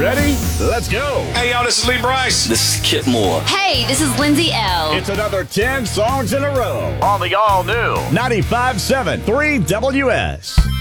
Ready? Let's go. Hey, y'all, this is Lee Bryce. This is Kip Moore. Hey, this is Lindsay L. It's another 10 songs in a row on the all-new 95.7 3WS.